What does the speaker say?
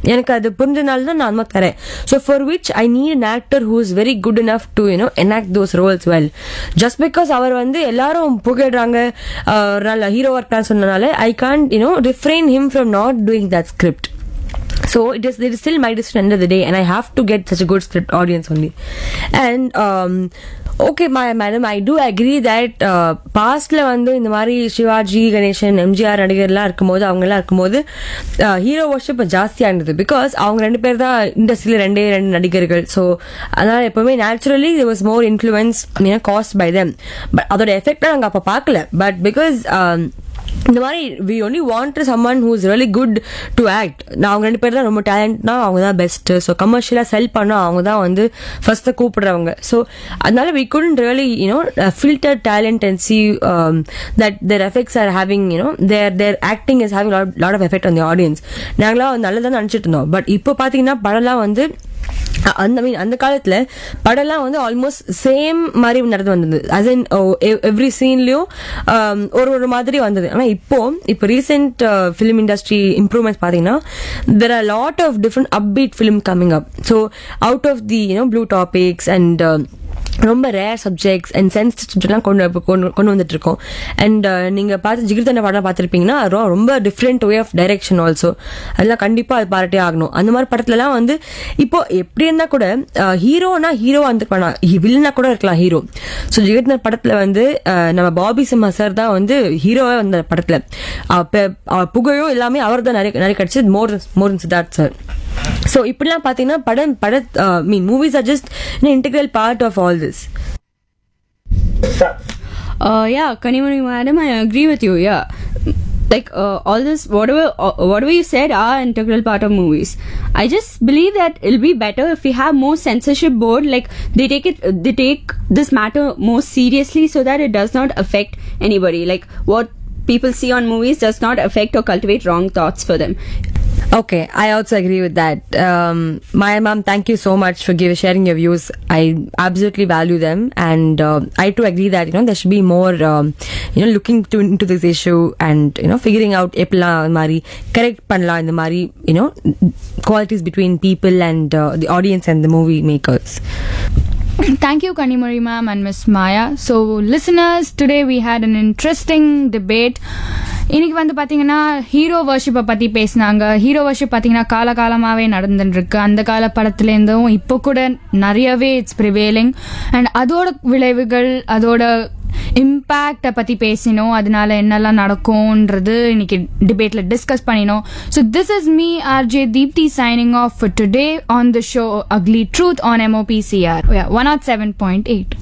எனக்கு அது புரிஞ்சனால தான் நான் அந்த மாதிரி தரேன். So for which I need an actor who is very good enough to enact those roles well. Just because அவர் வந்து எல்லாரும் புகழ்றாங்க நல்ல ஹீரோவா இருக்கான்னு சொன்னனால I can't refrain him from not doing that script. So it is still my decision end of the day, and I have to get such a good script audience only. And okay, madam, I do agree that pastல வந்து இந்த மாதிரி சிவாஜி கணேசன் எம்ஜிஆர் நடிகர்லாம் இருக்கும்போது அவங்கெல்லாம் இருக்கும்போது hero worship ஜாஸ்தியாக இருந்தது. Because அவங்க 2 பேர் தான் இண்டஸ்ட்ரியில் 2 நடிகர்கள். ஸோ அதனால எப்பவுமே naturally there was more influence caused by them. But அதோட எஃபெக்டை நாங்கள் அப்போ பார்க்கல. பட் பிகாஸ் இந்த மாதிரி we only want someone who is really good to act. அவங்க 2 பேர் தான் ரொம்ப டேலண்ட்னா அவங்க தான் பெஸ்ட். ஸோ கமர்ஷியலா செல் பண்ணா அவங்க தான் வந்து ஃபர்ஸ்ட் கூப்பிடுறவங்க. ஸோ அதனால we couldn't really filter talent and see that their effects are having their acting is having lot of effect on the audience. நாங்களாம் நல்லதான் நினைச்சிட்டு இருந்தோம். பட் இப்போ பாத்தீங்கன்னா படம்லாம் வந்து அந்த காலத்துல படம்லாம் வந்து ஆல்மோஸ்ட் சேம் மாதிரி நடந்து வந்தது. as in எவ்ரி சீன்லயும் ஒரு மாதிரி வந்தது. ஆனா இப்போ ரீசெண்ட் ஃபிலிம் இண்டஸ்ட்ரி இம்ப்ரூவ்மெண்ட்ஸ் பாத்தீங்கன்னா there are a lot of different upbeat film coming up. So out of the blue topics and ரொம்ப ரேர் சப்ஜெக்ட்ஸ் அண்ட் சென்சிட்டிவ் சப்ஜெக்ட்லாம் கொண்டு வந்துட்டு இருக்கோம். அண்ட் நீங்க பார்த்து ஜிகிர்தண்டா படம் பார்த்துருப்பீங்கன்னா ரொம்ப different way of direction also. அதெல்லாம் கண்டிப்பா அது பாராட்டே ஆகணும். அந்த மாதிரி படத்துலலாம் வந்து இப்போ எப்படி இருந்தா கூட ஹீரோனா ஹீரோவா வந்துருப்பானா, வில்லனா கூட இருக்கலாம் ஹீரோ. ஸோ ஜிகிர்தண்டா படத்துல வந்து நம்ம பாபி சிம்ஹா சார் தான் வந்து ஹீரோவா வந்த படத்துல புகழும் எல்லாமே அவர் தான் நிறைய கிடைச்சது மோர் சித்தார்த் சார். So இப்படிலாம் பாத்தீங்கன்னா movies are just an integral part of all this. Yeah, Kanimani madam, I agree with you. Yeah, like all this, whatever you said are integral part of movies. I just believe that it'll be better if we have more censorship board, like they take this matter more seriously so that it does not affect anybody. Like what people see on movies does not affect or cultivate wrong thoughts for them. Okay, I also agree with that. Maya ma'am, thank you so much for sharing your views. I absolutely value them, and I too agree that there should be more looking into this issue and figuring out epla mari correct panla in the mari qualities between people and the audience and the movie makers. Thank you, Kanimari ma'am and Miss Maya. So listeners, today we had an interesting debate. இன்னைக்கு வந்து பாத்தீங்கன்னா hero வர்ஷிப்பை பத்தி பேசினாங்க. Hero worship பாத்தீங்கன்னா காலகாலமாவே நடந்துட்டு இருக்கு. அந்த கால படத்துல இருந்தும் இப்போ கூட நிறையவே இட்ஸ் ப்ரிவேலிங். அண்ட் அதோட விளைவுகள், அதோட இம்பேக்ட பத்தி பேசினோம். அதனால என்னெல்லாம் நடக்கும்ன்றது இன்னைக்கு டிபேட்ல டிஸ்கஸ் பண்ணினோம். So this is me RJ Deepthi signing off for today on the show Ugly Truth on MOPCR 107.8.